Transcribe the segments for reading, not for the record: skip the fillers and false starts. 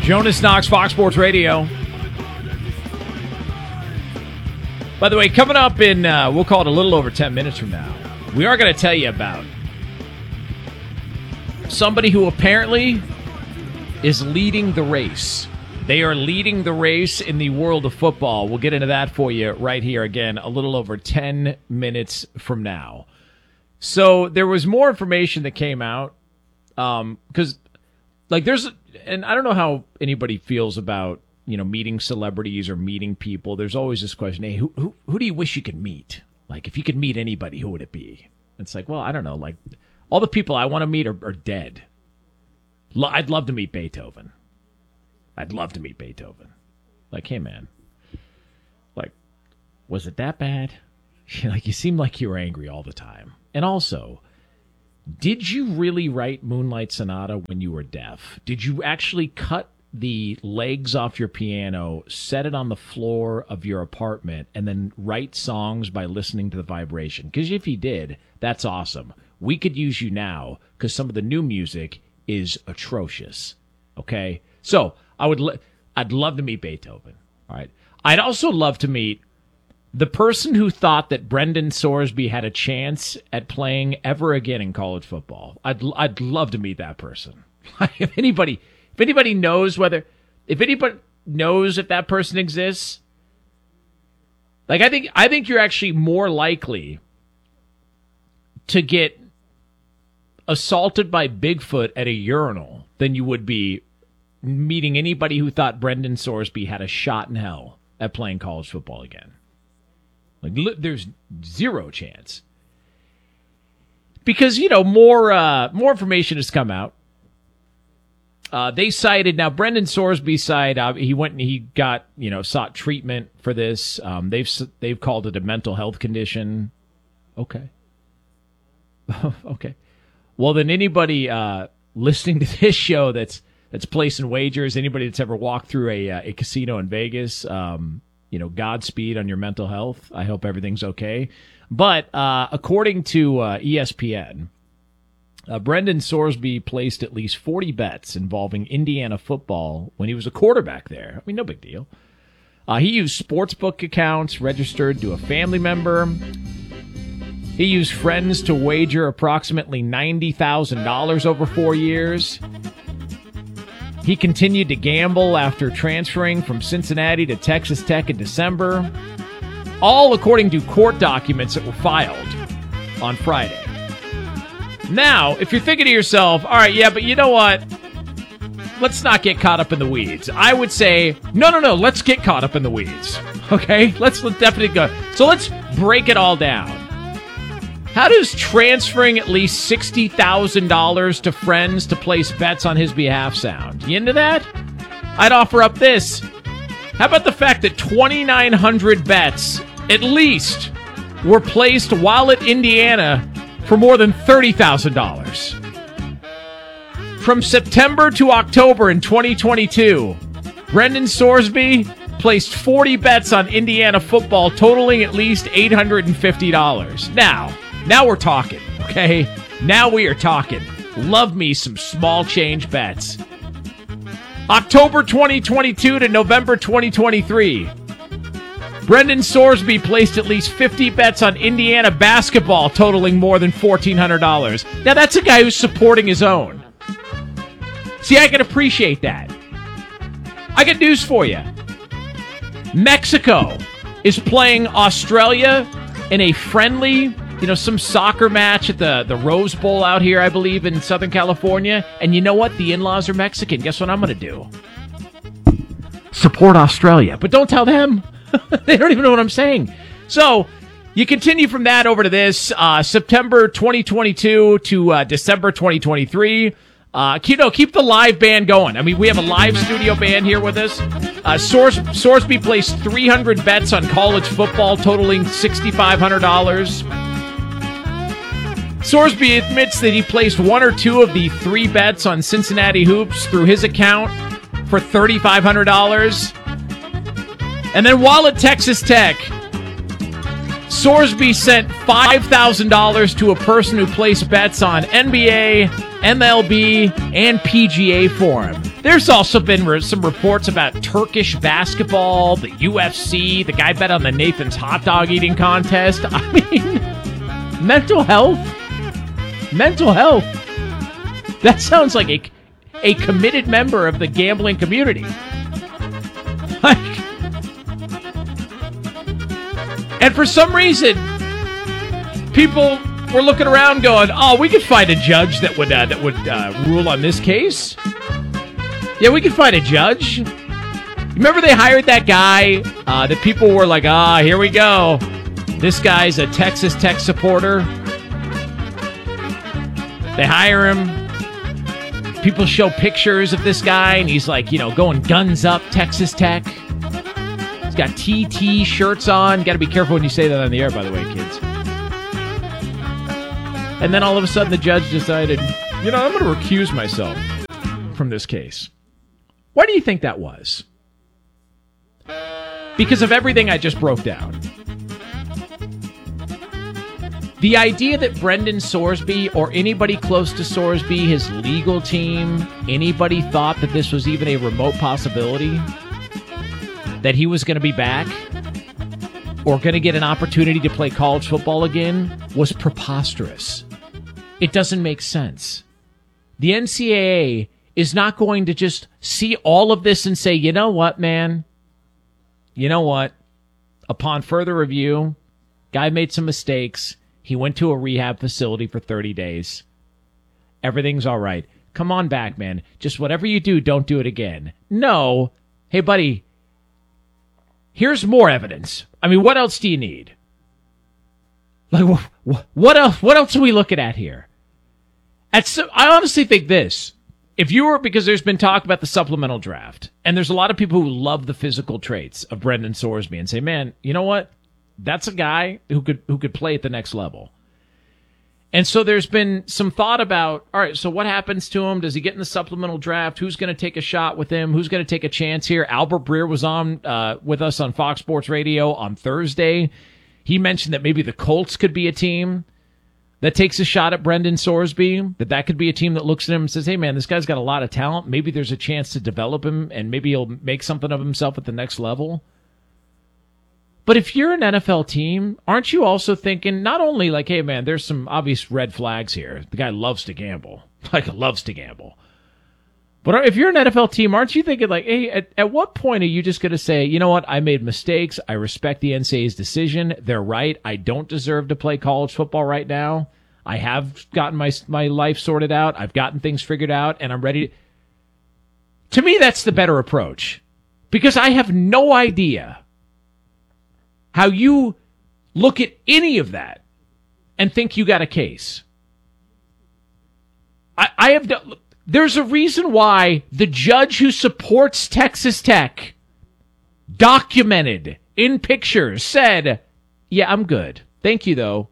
Jonas Knox, Fox Sports Radio. By the way, coming up in, we'll call it a little over 10 minutes from now, we are going to tell you about somebody who apparently is leading the race. They are leading the race in the world of football. We'll get into that for you right here again a little over 10 minutes from now. So there was more information that came out because, like, and I don't know how anybody feels about, meeting celebrities or meeting people. There's always this question, hey, who do you wish you could meet? Like, if you could meet anybody, who would it be? It's like, well, I don't know. Like, all the people I want to meet are dead. I'd love to meet Beethoven. Like, hey, man. Like, was it that bad? Like, you seem like you were angry all the time. And also, did you really write Moonlight Sonata when you were deaf? Did you actually cut the legs off your piano, set it on the floor of your apartment, and then write songs by listening to the vibration? Because if you did, that's awesome. We could use you now because some of the new music is atrocious. Okay? So, I'd love to meet Beethoven. All right? I'd also love to meet the person who thought that Brendan Sorsby had a chance at playing ever again in college football. I'd love to meet that person. If anybody knows if that person exists, like, I think you're actually more likely to get assaulted by Bigfoot at a urinal than you would be meeting anybody who thought Brendan Sorsby had a shot in hell at playing college football again. Like, there's zero chance. Because, more information has come out. They cited, now Brendan Sorsby's side, he went and he got, sought treatment for this. They've called it a mental health condition. Okay. Okay. Well, then anybody listening to this show that's placing wagers, anybody that's ever walked through a casino in Vegas, Godspeed on your mental health. I hope everything's okay. But according to ESPN, Brendan Sorsby placed at least 40 bets involving Indiana football when he was a quarterback there. I mean, no big deal. He used sportsbook accounts registered to a family member. He used friends to wager approximately $90,000 over 4 years. He continued to gamble after transferring from Cincinnati to Texas Tech in December, all according to court documents that were filed on Friday. Now, if you're thinking to yourself, all right, yeah, but you know what? Let's not get caught up in the weeds. I would say, no, let's get caught up in the weeds. Okay? Let's definitely go. So let's break it all down. How does transferring at least $60,000 to friends to place bets on his behalf sound? You into that? I'd offer up this. How about the fact that 2,900 bets, at least, were placed while at Indiana for more than $30,000? From September to October in 2022, Brendan Sorsby placed 40 bets on Indiana football, totaling at least $850. Now we're talking, okay? Now we are talking. Love me some small change bets. October 2022 to November 2023. Brendan Sorsby placed at least 50 bets on Indiana basketball, totaling more than $1,400. Now, that's a guy who's supporting his own. See, I can appreciate that. I got news for you. Mexico is playing Australia in a friendly, some soccer match at the Rose Bowl out here, I believe, in Southern California. And you know what? The in-laws are Mexican. Guess what I'm going to do? Support Australia. But don't tell them. They don't even know what I'm saying. So you continue from that over to this. September 2022 to December 2023. Keep the live band going. I mean, we have a live studio band here with us. Sorsby placed 300 bets on college football, totaling $6,500. Sorsby admits that he placed one or two of the 3 bets on Cincinnati hoops through his account for $3,500. And then while at Texas Tech, Sorsby sent $5,000 to a person who placed bets on NBA, MLB, and PGA for him. There's also been some reports about Turkish basketball, the UFC, the guy bet on the Nathan's hot dog eating contest. I mean, mental health. Mental health. That sounds like a committed member of the gambling community. Like, and for some reason, people were looking around going, "Oh, we could find a judge that would rule on this case. Yeah, we could find a judge." Remember they hired that guy that people were like, here we go. This guy's a Texas Tech supporter. They hire him. People show pictures of this guy, and he's like, going guns up Texas Tech. He's got TT shirts on. Got to be careful when you say that on the air, by the way, kids. And then all of a sudden the judge decided, I'm going to recuse myself from this case. Why do you think that was? Because of everything I just broke down. The idea that Brendan Sorsby or anybody close to Sorsby, his legal team, anybody thought that this was even a remote possibility, that he was going to be back or going to get an opportunity to play college football again, was preposterous. It doesn't make sense. The NCAA is not going to just see all of this and say, you know what, man? You know what? Upon further review, guy made some mistakes. He went to a rehab facility for 30 days. Everything's all right. Come on back, man. Just whatever you do, don't do it again. No. Hey, buddy, here's more evidence. I mean, what else do you need? Like, what else? What else are we looking at here? I honestly think this. Because there's been talk about the supplemental draft, and there's a lot of people who love the physical traits of Brendan Sorsby and say, man, you know what? That's a guy who could play at the next level. And so there's been some thought about, all right, so what happens to him? Does he get in the supplemental draft? Who's going to take a shot with him? Who's going to take a chance here? Albert Breer was on with us on Fox Sports Radio on Thursday. He mentioned that maybe the Colts could be a team that takes a shot at Brendan Sorsby, that could be a team that looks at him and says, hey, man, this guy's got a lot of talent. Maybe there's a chance to develop him, and maybe he'll make something of himself at the next level. But if you're an NFL team, aren't you also thinking not only like, hey, man, there's some obvious red flags here. The guy loves to gamble. Loves to gamble. But if you're an NFL team, aren't you thinking like, hey, at what point are you just going to say, you know what, I made mistakes. I respect the NCAA's decision. They're right. I don't deserve to play college football right now. I have gotten my life sorted out. I've gotten things figured out, and I'm ready. To me, that's the better approach. Because I have no idea how you look at any of that and think you got a case. There's a reason why the judge who supports Texas Tech, documented in pictures, said, yeah, I'm good. Thank you, though.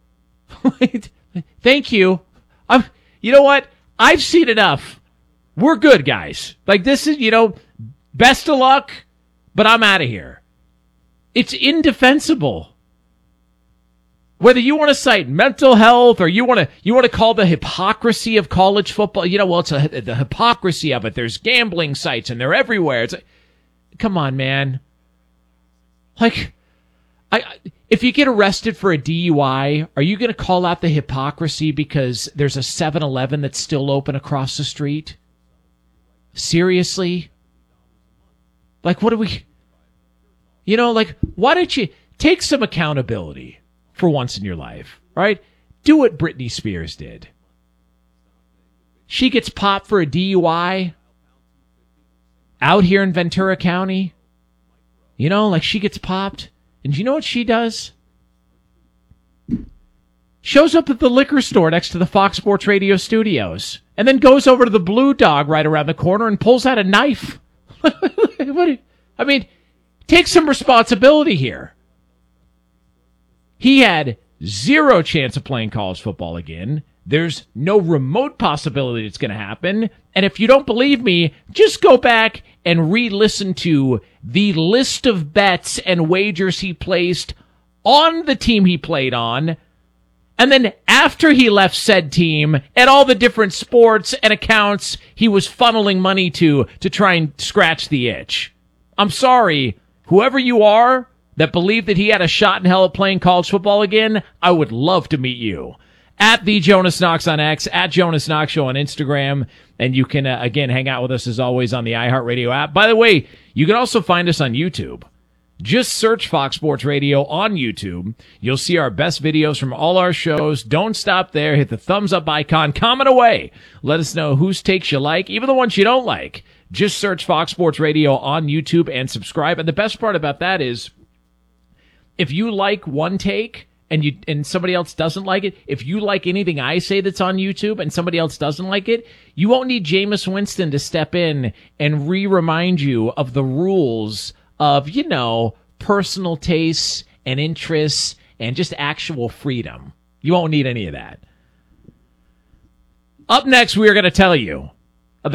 Thank you. You know what? I've seen enough. We're good, guys. Like, this is, best of luck, but I'm out of here. It's indefensible. Whether you want to cite mental health or you want to call the hypocrisy of college football, it's the hypocrisy of it. There's gambling sites and they're everywhere. It's like, come on, man. Like, if you get arrested for a DUI, are you going to call out the hypocrisy because there's a 7-Eleven that's still open across the street? Seriously? Like, what do we... why don't you take some accountability for once in your life, right? Do what Britney Spears did. She gets popped for a DUI out here in Ventura County. She gets popped. And you know what she does? Shows up at the liquor store next to the Fox Sports Radio studios and then goes over to the Blue Dog right around the corner and pulls out a knife. Take some responsibility here. He had zero chance of playing college football again. There's no remote possibility it's going to happen. And if you don't believe me, just go back and re-listen to the list of bets and wagers he placed on the team he played on And then after he left said team, at all the different sports and accounts he was funneling money to try and scratch the itch. I'm sorry, whoever you are that believed that he had a shot in hell at playing college football again, I would love to meet you. At the Jonas Knox on X, at Jonas Knox Show on Instagram. And you can, again, hang out with us as always on the iHeartRadio app. By the way, you can also find us on YouTube. Just search Fox Sports Radio on YouTube. You'll see our best videos from all our shows. Don't stop there. Hit the thumbs up icon. Comment away. Let us know whose takes you like, even the ones you don't like. Just search Fox Sports Radio on YouTube and subscribe. And the best part about that is if you like one take and somebody else doesn't like it, if you like anything I say that's on YouTube and somebody else doesn't like it, you won't need Jameis Winston to step in and remind you of the rules of, personal tastes and interests and just actual freedom. You won't need any of that. Up next, we are going to tell you